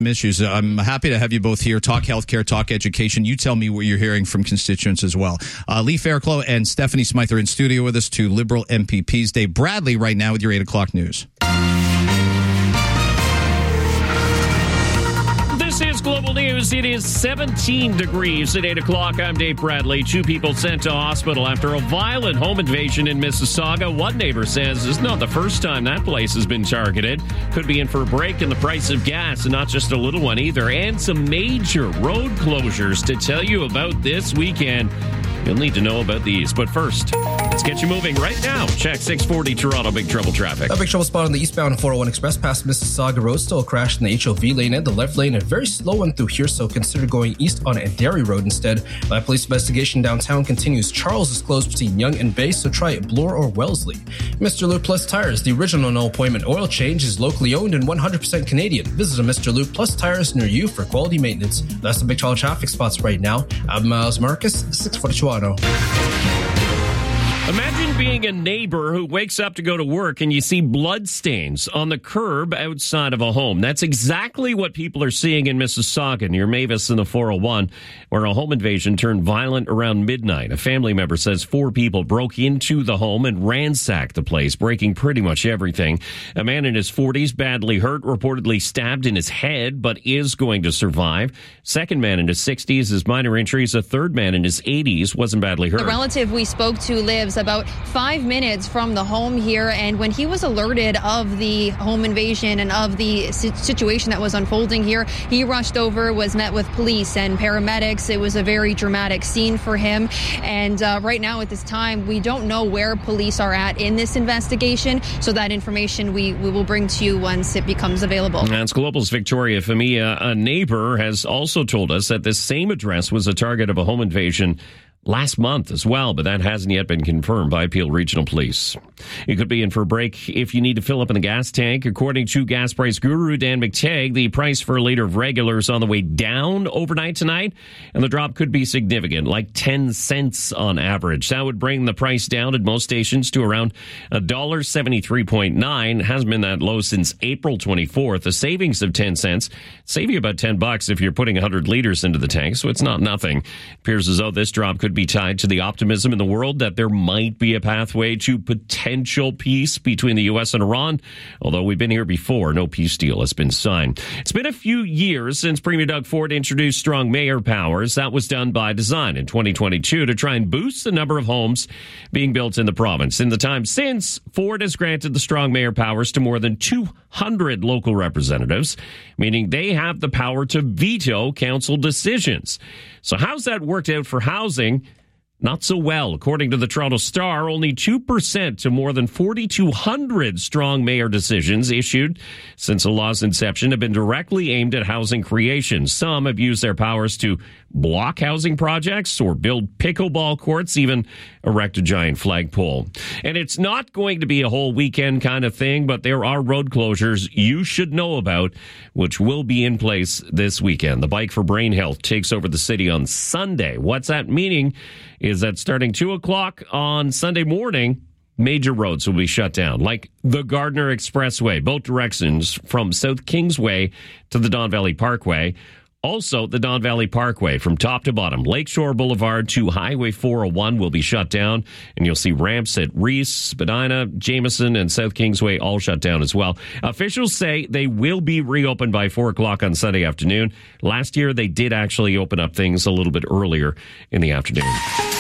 some issues. I'm happy to have you both here. Talk healthcare, talk education. You tell me what you're hearing from constituents as well. Lee Fairclough and Stephanie Smythe are in studio with us, two Liberal MPPs. Dave Bradley right now with your 8 o'clock news. This is Global News. It is 17 degrees at 8 o'clock. I'm Dave Bradley. 2 people sent to hospital after a violent home invasion in Mississauga. One neighbor says it's not the first time that place has been targeted. Could be in for a break in the price of gas, and not just a little one either. And some major road closures to tell you about this weekend. You'll need to know about these. But first, let's get you moving right now. Check 640 Toronto Big Trouble traffic. A big trouble spot on the eastbound 401 Express past Mississauga Road. Still a crash in the HOV lane and the left lane. A very slow one through here, so consider going east on Derry Road instead. My police investigation downtown continues. Charles is closed between Yonge and Bay, so try Bloor or Wellesley. Mr. Lube Plus Tires. The original no-appointment oil change is locally owned and 100% Canadian. Visit a Mr. Lube Plus Tires near you for quality maintenance. That's the big trouble traffic spots right now. I'm Miles Marcus, 640 Toronto. Imagine being a neighbor who wakes up to go to work and you see bloodstains on the curb outside of a home. That's exactly what people are seeing in Mississauga near Mavis and the 401, where a home invasion turned violent around midnight. A family member says 4 people broke into the home and ransacked the place, breaking pretty much everything. A man in his 40s, badly hurt, reportedly stabbed in his head, but is going to survive. Second man in his 60s has minor injuries. A third man in his 80s wasn't badly hurt. The relative we spoke to lives about 5 minutes from the home here, and when he was alerted of the home invasion and of the situation that was unfolding here, he rushed over, was met with police and paramedics. It was a very dramatic scene for him, and right now at this time we don't know where police are at in this investigation, so that information we will bring to you once it becomes available. That's Global's Victoria Femia. A neighbor has also told us that this same address was a target of a home invasion last month as well, but that hasn't yet been confirmed by Peel Regional Police. You could be in for a break if you need to fill up in the gas tank. According to gas price guru Dan McTagg, the price for a liter of regular is on the way down overnight tonight, and the drop could be significant, like 10 cents on average. That would bring the price down at most stations to around $1.73.9. Hasn't been that low since April 24th. A savings of 10 cents. Save you about $10 if you're putting 100 liters into the tank, so it's not nothing. It appears as though this drop could be tied to the optimism in the world that there might be a pathway to potential peace between the U.S. and Iran. Although we've been here before, no peace deal has been signed. It's been a few years since Premier Doug Ford introduced strong mayor powers. That was done by design in 2022 to try and boost the number of homes being built in the province. In the time since, Ford has granted the strong mayor powers to more than 200 local representatives, meaning they have the power to veto council decisions. So how's that worked out for housing? Not so well. According to the Toronto Star, only 2% to more than 4,200 strong mayor decisions issued since the law's inception have been directly aimed at housing creation. Some have used their powers to block housing projects or build pickleball courts, even erect a giant flagpole. And it's not going to be a whole weekend kind of thing, but there are road closures you should know about, which will be in place this weekend. The Bike for Brain Health takes over the city on Sunday. What's that meaning? Is that starting 2 o'clock on Sunday morning, major roads will be shut down, like the Gardiner Expressway, both directions from South Kingsway to the Don Valley Parkway. Also, the Don Valley Parkway from top to bottom, Lakeshore Boulevard to Highway 401 will be shut down, and you'll see ramps at Reese, Spadina, Jameson, and South Kingsway all shut down as well. Officials say they will be reopened by 4 o'clock on Sunday afternoon. Last year, they did actually open up things a little bit earlier in the afternoon.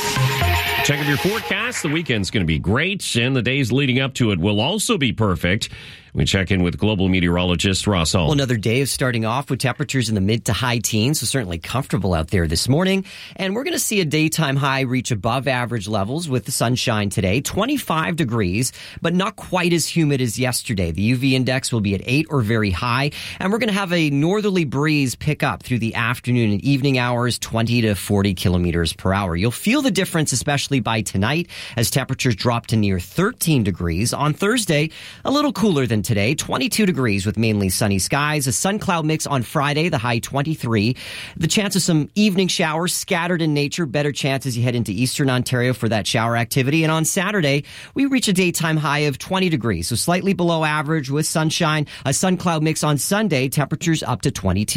Check out your forecast. The weekend's going to be great, and the days leading up to it will also be perfect. We check in with global meteorologist Ross Hall. Well, another day of starting off with temperatures in the mid to high teens, so certainly comfortable out there this morning. And we're going to see a daytime high reach above average levels with the sunshine today, 25 degrees, but not quite as humid as yesterday. The UV index will be at 8 or very high, and we're going to have a northerly breeze pick up through the afternoon and evening hours, 20 to 40 kilometers per hour. You'll feel the difference, especially by tonight, as temperatures drop to near 13 degrees. On Thursday, a little cooler than today, 22 degrees with mainly sunny skies. A sun cloud mix on Friday, the high 23. The chance of some evening showers scattered in nature. Better chance as you head into eastern Ontario for that shower activity. And on Saturday, we reach a daytime high of 20 degrees, so slightly below average with sunshine. A sun cloud mix on Sunday, temperatures up to 22.